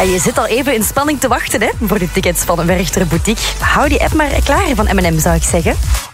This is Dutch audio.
En je zit al even in spanning te wachten hè, voor de tickets van Werchter Boutique. Hou die app maar klaar van M&M, zou ik zeggen.